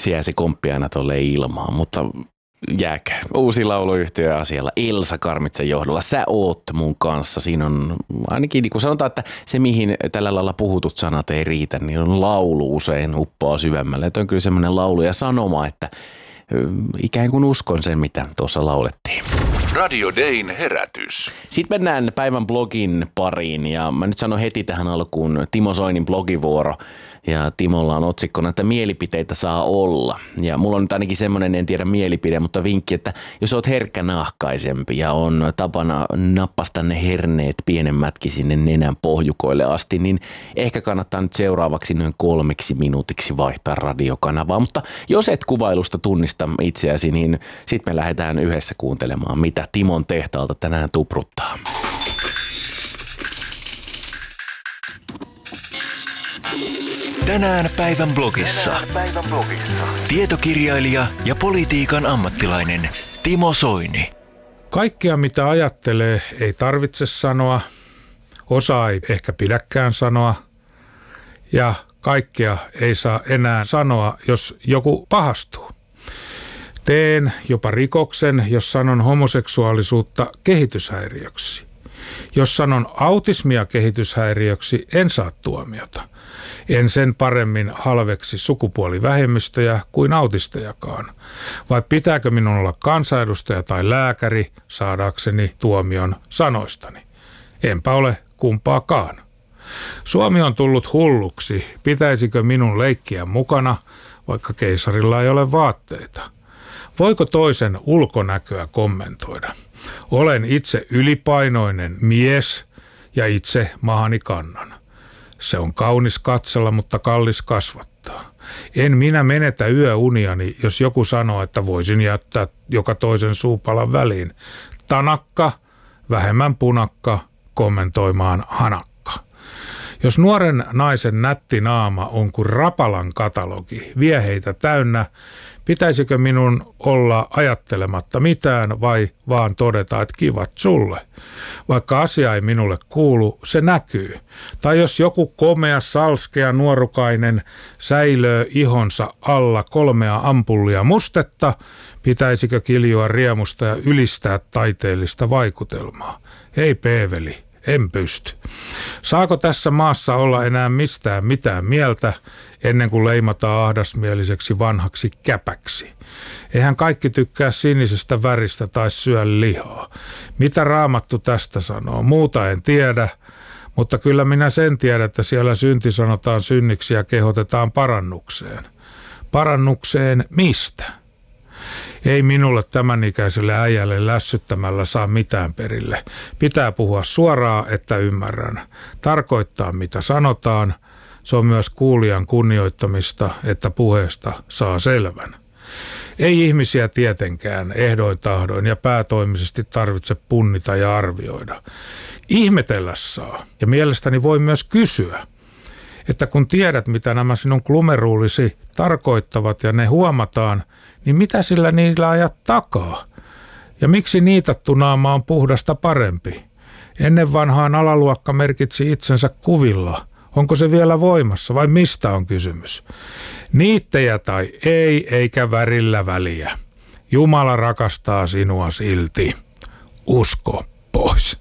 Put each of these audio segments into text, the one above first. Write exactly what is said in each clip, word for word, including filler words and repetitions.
siellä se komppi aina tuolle ilmaan, mutta jääkö. Uusi lauluyhtiö asialla Elsa Karmitsen johdolla. Sä oot mun kanssa. Siinä on ainakin, niin kuin sanotaan, että se mihin tällä lailla puhutut sanat ei riitä, niin on laulu usein uppoaa syvemmälle. Että on kyllä semmoinen laulu ja sanoma, että ikään kuin uskon sen, mitä tuossa laulettiin. Radio Dayn herätys. Sitten mennään päivän blogin pariin ja mä nyt sanon heti tähän alkuun Timo Soinin blogivuoro. Ja Timolla on otsikkona, että mielipiteitä saa olla. Ja mulla on nyt ainakin semmoinen, en tiedä mielipide, mutta vinkki, että jos oot herkkänahkaisempi ja on tapana nappasta ne herneet pienemmätkin sinne nenän pohjukoille asti, niin ehkä kannattaa nyt seuraavaksi noin kolmeksi minuutiksi vaihtaa radiokanavaa. Mutta jos et kuvailusta tunnista itseäsi, niin sitten me lähdetään yhdessä kuuntelemaan, mitä Timon tehtaalta tänään tupruttaa. Tänään päivän blogissa. Tänään päivän blogissa. Tietokirjailija ja politiikan ammattilainen Timo Soini. Kaikkea mitä ajattelee ei tarvitse sanoa, osa ei ehkä pidäkään sanoa ja kaikkea ei saa enää sanoa, jos joku pahastuu. Teen jopa rikoksen, jos sanon homoseksuaalisuutta kehityshäiriöksi. Jos sanon autismia kehityshäiriöksi, en saa tuomiota. En sen paremmin halveksi sukupuolivähemmistöjä kuin autistejakaan. Vai pitääkö minun olla kansanedustaja tai lääkäri saadakseni tuomion sanoistani? Enpä ole kumpaakaan. Suomi on tullut hulluksi. Pitäisikö minun leikkiä mukana, vaikka keisarilla ei ole vaatteita? Voiko toisen ulkonäköä kommentoida? Olen itse ylipainoinen mies ja itse mahani kannan. Se on kaunis katsella, mutta kallis kasvattaa. En minä menetä yöuniani, jos joku sanoo, että voisin jättää joka toisen suupalan väliin. Tanakka, vähemmän punakka, kommentoimaan hanakka. Jos nuoren naisen nätti naama on kuin Rapalan katalogi, vie heitä täynnä, pitäisikö minun olla ajattelematta mitään vai vaan todeta, että kivat sulle? Vaikka asia ei minulle kuulu, se näkyy. Tai jos joku komea, salskea, nuorukainen säilöö ihonsa alla kolmea ampullia mustetta, pitäisikö kiljua riemusta ja ylistää taiteellista vaikutelmaa? Ei peeveli, en pysty. Saako tässä maassa olla enää mistään mitään mieltä, ennen kuin leimataan ahdasmieliseksi vanhaksi käpäksi? Eihän kaikki tykkää sinisestä väristä tai syö lihaa. Mitä Raamattu tästä sanoo? Muuta en tiedä, mutta kyllä minä sen tiedän, että siellä synti sanotaan synniksi ja kehotetaan parannukseen. Parannukseen mistä? Ei minulle tämän ikäiselle äijälle lässyttämällä saa mitään perille. Pitää puhua suoraan, että ymmärrän. Tarkoittaa mitä sanotaan. Se on myös kuulijan kunnioittamista, että puheesta saa selvän. Ei ihmisiä tietenkään ehdoin tahdoin ja päätoimisesti tarvitse punnita ja arvioida. Ihmetellä saa ja mielestäni voi myös kysyä, että kun tiedät mitä nämä sinun klumeruulisi tarkoittavat ja ne huomataan, niin mitä sillä niillä ajat takaa? Ja miksi niitattu naama on puhdasta parempi? Ennen vanhaan alaluokka merkitsi itsensä kuvilla. Onko se vielä voimassa vai mistä on kysymys? Niittejä tai ei, eikä värillä väliä. Jumala rakastaa sinua silti. Usko pois.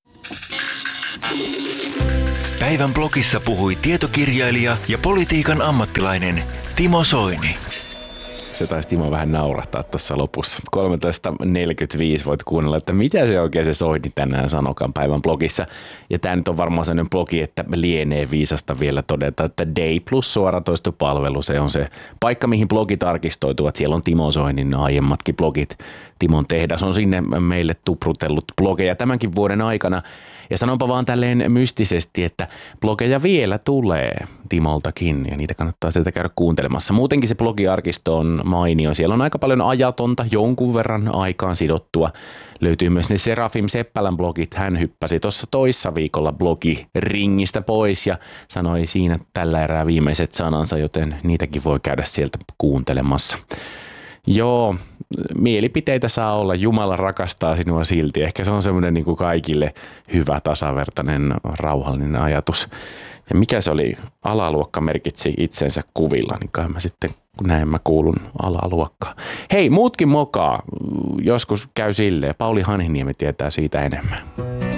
Päivän blogissa puhui tietokirjailija ja politiikan ammattilainen Timo Soini. Se taisi Timo vähän naurahtaa tuossa lopussa. kolmetoista neljäkymmentäviisi voit kuunnella, että mitä se oikein se Soini tänään sanokaan päivän blogissa. Ja tämä nyt on varmaan sellainen blogi, että lienee viisasta vielä todeta, että Day Plus suoratoistopalvelu, se on se paikka, mihin blogit arkistoituvat. Siellä on Timo Soinin aiemmatkin blogit. Timon tehdas on sinne meille tuprutellut blogeja tämänkin vuoden aikana. Ja sanonpa vaan tälleen mystisesti, että blogeja vielä tulee Timoltakin ja niitä kannattaa sieltä käydä kuuntelemassa. Muutenkin se blogiarkisto on mainio. Siellä on aika paljon ajatonta, jonkun verran aikaan sidottua. Löytyy myös ne Serafim Seppälän blogit. Hän hyppäsi tuossa toissa viikolla blogiringistä pois ja sanoi siinä tällä erää viimeiset sanansa, joten niitäkin voi käydä sieltä kuuntelemassa. Joo, mielipiteitä saa olla. Jumala rakastaa sinua silti. Ehkä se on semmoinen niin kuin kaikille hyvä, tasavertainen, rauhallinen ajatus. Ja mikä se oli? Alaluokka merkitsi itsensä kuvilla, niin kai mä sitten näin mä kuulun alaluokkaan. Hei, muutkin mokaa. Joskus käy silleen. Pauli Hanhiniemi tietää siitä enemmän.